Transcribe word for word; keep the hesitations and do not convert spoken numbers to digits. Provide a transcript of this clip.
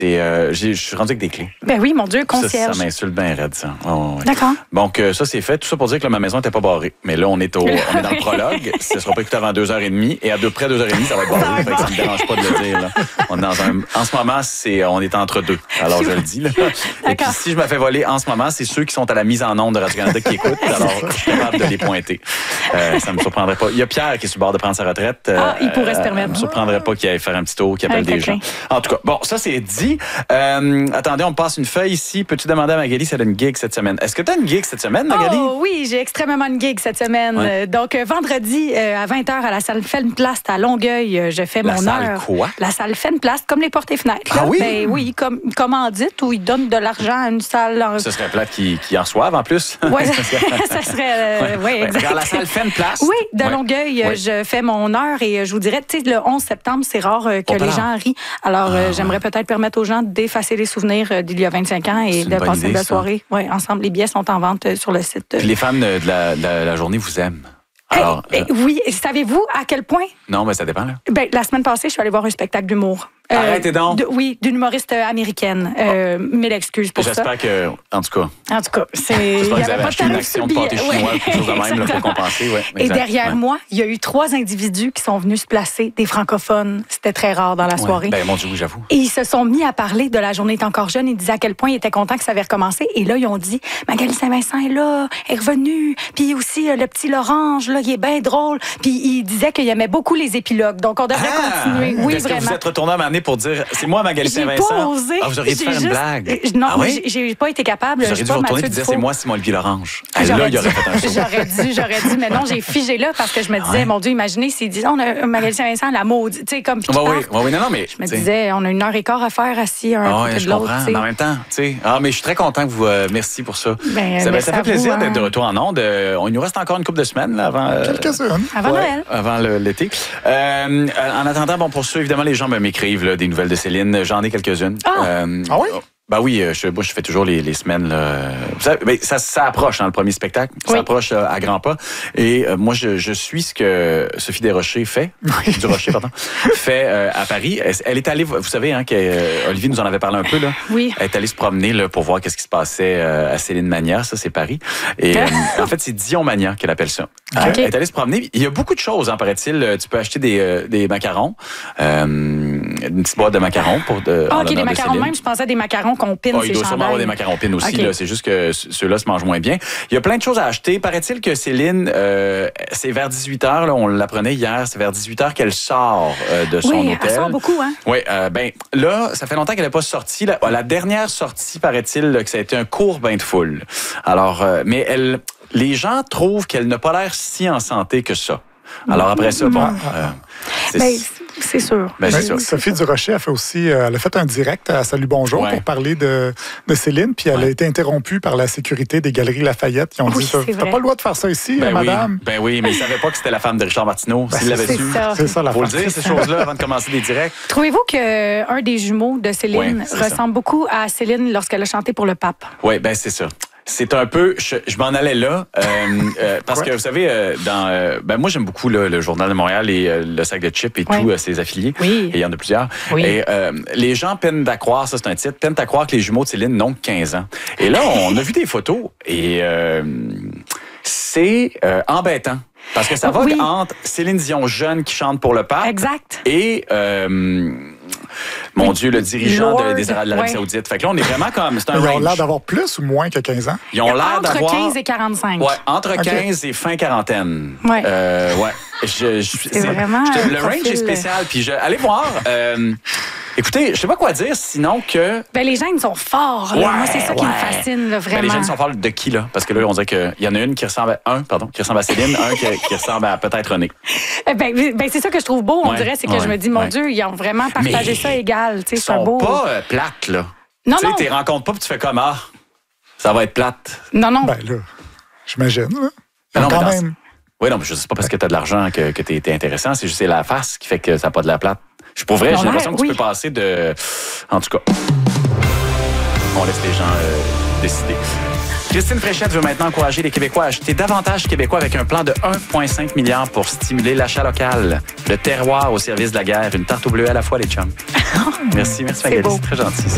Et euh, je suis rendu avec des clés. Ben oui, mon Dieu, concierge. Ça, ça m'insulte bien raide, ça. Oh, ouais. D'accord. Donc, euh, ça, c'est fait. Tout ça pour dire que là, ma maison n'était pas barrée. Mais là, on est, au, on est dans le prologue. Ça ne sera pas écouté avant deux heures trente. Et à peu près deux heures trente, ça va être barré. Fait que ça ne me dérange pas de le dire. Là. On est dans un, en ce moment, c'est, on est entre deux. Alors, je le dis. Là. Et puis, si je me fais voler en ce moment, c'est ceux qui sont à la mise en onde de Radio-Canada qui écoutent. Alors, je suis capable de les pointer. Euh, ça ne me surprendrait pas. Il y a Pierre qui est sur le bord de prendre sa retraite. Euh, ah, il pourrait se permettre. Ça ne me surprendrait pas qu'il aille faire un petit tour, qu'il appelle okay, des okay. gens. En tout cas, bon, ça, c'est dit. Euh, attendez, on passe une feuille ici. Peux-tu demander à Magali si elle a une gig cette semaine? Est-ce que tu as une gig cette semaine, Magali? Oh oui, j'ai extrêmement une gig cette semaine. Ouais. Donc, euh, vendredi euh, à vingt heures à la salle Fenplast à Longueuil, euh, je fais la mon salle heure. Quoi? La salle Fenplast, comme les portes et fenêtres. Ah là. oui? Ben, oui, comme une commandite où ils donnent de l'argent à une salle. En... Ce serait plate qu'ils qui en reçoivent en plus. Oui, ça serait... Euh, ouais, ouais, exact. Dans la salle Fenplast? Oui, de ouais. Longueuil, ouais. je fais mon heure et je vous dirais, tu sais, le onze septembre, c'est rare que oh, les gens rient. Alors, ah, euh, j'aimerais ouais. peut-être permettre aux gens d'effacer les souvenirs d'il y a vingt-cinq ans et de passer une belle soirée. Oui, ensemble. Les billets sont en vente sur le site. Puis les fans de la, de la, la journée vous aiment. Alors, hey, euh... Oui, savez-vous à quel point? Non, mais ça dépend, là. Ben, la semaine passée, je suis allée voir un spectacle d'humour. Euh, Arrêtez donc. De, oui, d'une humoriste américaine. Euh, oh. Mille excuses pour J'espère ça. J'espère que, en tout cas... En tout cas, c'est... J'espère que vous avez acheté une action de pâté chinois, quelque chose de même, là, pour compenser. Ouais, et derrière ouais. moi, il y a eu trois individus qui sont venus se placer, des francophones. C'était très rare dans la soirée. Ouais. Ben, mon Dieu, oui, j'avoue. Et ils se sont mis à parler de La journée est encore jeune. Ils disaient à quel point ils étaient contents que ça avait recommencé. Et là, ils ont dit, Magali Saint-Vincent est là, est revenue. Puis aussi, le petit Lorange, là, il est bien drôle. Puis ils disaient qu'ils aimaient beaucoup les épilogues. Donc, on devrait ah, continuer. Oui, est-ce vraiment. Que vous êtes retourné à ma année pour dire, c'est moi, Magali Saint-Vincent. J'ai pas osé. Ah, vous auriez dû faire juste... une blague. Non, ah, oui? j'ai pas été capable. Vous auriez dû retourner et dire, c'est moi, Simon Olivier Lorange. Ah, là, il aurait fait un show. J'aurais dû, j'aurais dû. Mais non, j'ai figé là parce que je me disais, ouais. mon Dieu, imaginez s'ils disaient, on a Magali Saint-Vincent, la maudite. Tu sais, comme. Bah, oui, bah, oui, non, non, mais. Je me disais, on a une heure et quart à faire assis un ah, côté je de l'autre. comprends. Mais en même temps, tu sais. Ah, mais je suis très content que vous. Euh, merci pour ça. Ben, ça, ben, ça fait plaisir hein. d'être de retour en ondes. Euh, il nous reste encore une couple de semaines là, avant. Euh, Quelques-unes. Avant ouais, Noël. Avant l'été. Euh, en attendant, bon, pour ceux, évidemment, les gens m'écrivent là, des nouvelles de Céline. J'en ai quelques-unes. Ah, euh, ah oui? Ben oui, je, moi, je fais toujours les, les semaines. Là. Ça, ben, ça, ça approche dans hein, le premier spectacle. Ça oui. approche euh, à grands pas. Et euh, moi, je, je suis ce que Sophie Desrochers fait, oui. du Rocher, pardon, fait euh, à Paris. Elle, elle est allée, vous savez, hein, qu'Olivier nous en avait parlé un peu. Là. Oui. Elle est allée se promener là, pour voir qu'est-ce qui se passait euh, à Céline Mania. Ça, c'est Paris. Et euh, en fait, c'est Dion Mania qu'elle appelle ça. Okay. Elle est allée se promener. Il y a beaucoup de choses, hein, paraît-il. Tu peux acheter des, euh, des macarons, euh, une petite boîte de macarons pour. De, ah, ok, des macarons même. Je pensais à des macarons qu'on pine. Oh, il doit sûrement avoir des macarons pines aussi. Okay. Là, c'est juste que ceux-là se mangent moins bien. Il y a plein de choses à acheter. Paraît-il que Céline, euh, c'est vers dix-huit heures, là, on l'apprenait hier, c'est vers dix-huit heures qu'elle sort euh, de son oui, hôtel. Elle sort beaucoup, hein? Oui, euh, ben là, ça fait longtemps qu'elle n'est pas sortie. La, la dernière sortie, paraît-il, là, que ça a été un court bain de foule. Alors, euh, mais elle, les gens trouvent qu'elle n'a pas l'air si en santé que ça. Alors après ça, bon... Euh, c'est... Ben, c'est sûr. Ben, c'est sûr. Sophie Durocher a fait aussi, elle a fait un direct à Salut Bonjour ouais. pour parler de, de Céline, puis elle ouais. a été interrompue par la sécurité des Galeries Lafayette. Ils ont oui, dit, t'as pas le droit de faire ça ici, ben madame. Oui. Ben oui, mais ils ne savaient pas que c'était la femme de Richard Martineau. Ben, S'ils l'avaient su. Ça. C'est ça la Faut le dire, ces choses-là, avant de commencer des directs. Trouvez-vous qu'un des jumeaux de Céline ouais, ressemble ça. beaucoup à Céline lorsqu'elle a chanté pour le pape? Oui, ben c'est ça. C'est un peu, je, je m'en allais là, euh, euh, parce ouais. que vous savez, euh, dans, euh, ben moi j'aime beaucoup là, le Journal de Montréal et euh, le sac de chips et oui. tous euh, ses affiliés. Oui. Et il y en a plusieurs. Oui. Et euh, les gens peinent à croire, ça c'est un titre, peinent à croire que les jumeaux de Céline n'ont que quinze ans. Et là, on a vu des photos et euh, c'est euh, embêtant. Parce que ça va oui. entre Céline Dion jeune qui chante pour le pape. Exact. Et euh, mon oui. Dieu, le dirigeant Lord, de, des Arabes de l'Arabie ouais. Saoudite. Fait que là, on est vraiment comme... C'est un Ils range. ont l'air d'avoir plus ou moins que quinze ans? Ils ont l'air entre d'avoir... quinze et quarante-cinq. Ouais, entre okay. quinze et fin quarantaine. Ouais. Euh, ouais. Je, je, c'est vraiment je, un le range profil... est spécial. Puis je, allez voir... Euh, écoutez, je sais pas quoi dire, sinon que... Ben, les jeunes sont forts. Là. Ouais, Moi, c'est ça qui ouais. me fascine, là, vraiment. Ben, les jeunes sont forts de qui, là? Parce que là, on dirait qu'il y en a une qui ressemble à... Un, pardon, qui ressemble à Céline, un qui, qui ressemble à peut-être René. Ben, ben, c'est ça que je trouve beau, on ouais, dirait. C'est que ouais, je me dis, mon ouais. Dieu, ils ont vraiment partagé Mais ça égal. Ils sont beau... pas euh, plates, là. Non, tu non. Tu les rencontres pas puis tu fais comme, ah, ça va être plate. Non, non. Ben là, j'imagine. Là. Ben non, quand mais même... Oui, non, mais je sais pas parce que tu as de l'argent que, que tu es intéressant, c'est juste la face qui fait que ça n'a pas de la plate. Je pour vrai, j'ai l'impression que oui. tu peux passer de... En tout cas, on laisse les gens euh, décider. Christine Fréchette veut maintenant encourager les Québécois à acheter davantage québécois avec un plan de un virgule cinq milliard pour stimuler l'achat local. Le terroir au service de la guerre. Une tarte au bleu à la fois, les chums. Merci, merci Magali, c'est très gentil.